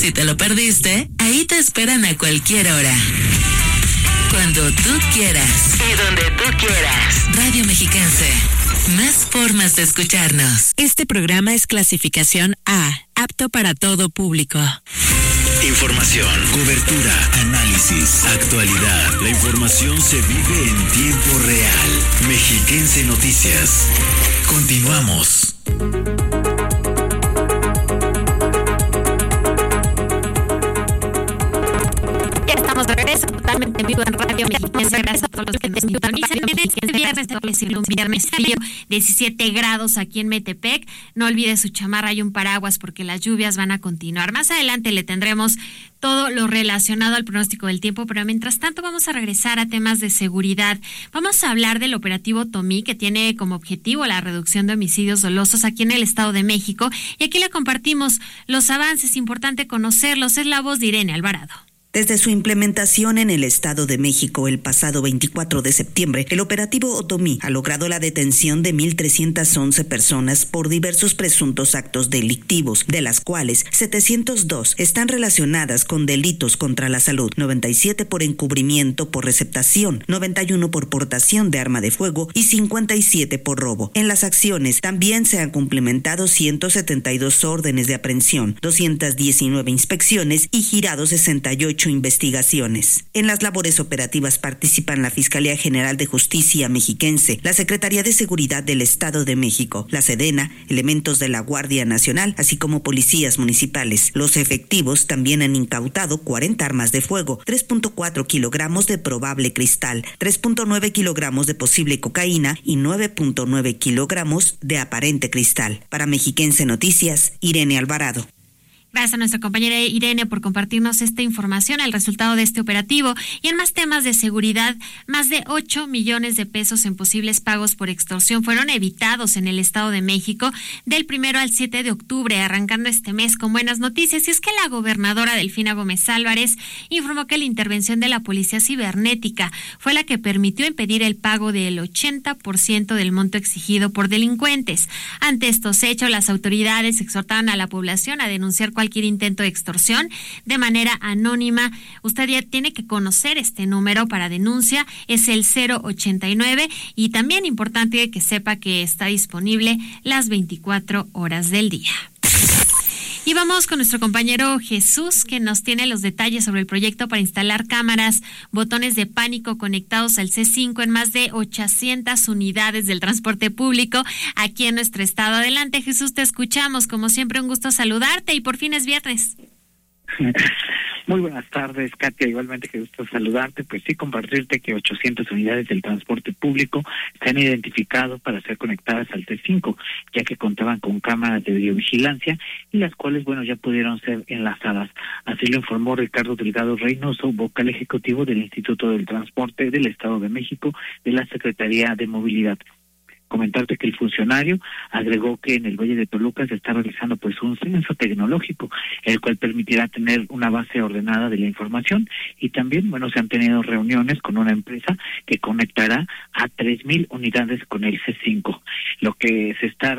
Si te lo perdiste, ahí te esperan a cualquier hora. Cuando tú quieras. Y donde tú quieras. Radio Mexiquense. Más formas de escucharnos. Este programa es clasificación A, apto para todo público. Información, cobertura, análisis, actualidad. La información se vive en tiempo real. Mexiquense Noticias. Continuamos. Estamos de regreso totalmente en vivo en Radio Mexiquense. Gracias a todos los que nos sintonizan. Es viernes, un viernes frío, 17 grados aquí en Metepec. No olvide su chamarra y un paraguas porque las lluvias van a continuar. Más adelante le tendremos todo lo relacionado al pronóstico del tiempo, pero mientras tanto vamos a regresar a temas de seguridad. Vamos a hablar del operativo Otomí, que tiene como objetivo la reducción de homicidios dolosos aquí en el Estado de México. Y aquí le compartimos los avances, importante conocerlos. Es la voz de Irene Alvarado. Desde su implementación en el Estado de México el pasado 24 de septiembre, el operativo Otomí ha logrado la detención de 1,311 personas por diversos presuntos actos delictivos, de las cuales 702 están relacionadas con delitos contra la salud, 97 por encubrimiento por receptación, 91 por portación de arma de fuego y 57 por robo. En las acciones también se han cumplimentado 172 órdenes de aprehensión, 219 inspecciones y girado 68 investigaciones. En las labores operativas participan la Fiscalía General de Justicia Mexiquense, la Secretaría de Seguridad del Estado de México, la Sedena, elementos de la Guardia Nacional, así como policías municipales. Los efectivos también han incautado 40 armas de fuego, 3.4 kilogramos de probable cristal, 3.9 kilogramos de posible cocaína y 9.9 kilogramos de aparente cristal. Para Mexiquense Noticias, Irene Alvarado. Gracias a nuestra compañera Irene por compartirnos esta información, el resultado de este operativo. Y en más temas de seguridad, más de 8 millones de pesos en posibles pagos por extorsión fueron evitados en el Estado de México del 1 al 7 de octubre, arrancando este mes con buenas noticias. Y es que la gobernadora Delfina Gómez Álvarez informó que la intervención de la Policía Cibernética fue la que permitió impedir el pago del 80% del monto exigido por delincuentes. Ante estos hechos, las autoridades exhortaron a la población a denunciar cualquier intento de extorsión de manera anónima. Usted ya tiene que conocer este número para denuncia, es el 089, y también importante que sepa que está disponible las 24 horas del día. Y vamos con nuestro compañero Jesús, que nos tiene los detalles sobre el proyecto para instalar cámaras, botones de pánico conectados al C5 en más de 800 unidades del transporte público aquí en nuestro estado. Adelante, Jesús, te escuchamos. Como siempre, un gusto saludarte y por fin es viernes. Muy buenas tardes, Katia, igualmente que gusto saludarte. Pues sí, compartirte que 800 unidades del transporte público se han identificado para ser conectadas al T5, ya que contaban con cámaras de videovigilancia y las cuales, bueno, ya pudieron ser enlazadas. Así lo informó Ricardo Delgado Reynoso, vocal ejecutivo del Instituto del Transporte del Estado de México de la Secretaría de Movilidad. Comentarte que el funcionario agregó que en el Valle de Toluca se está realizando pues un censo tecnológico, el cual permitirá tener una base ordenada de la información, y también, bueno, se han tenido reuniones con una empresa que conectará a 3,000 unidades con el C5. Lo que se está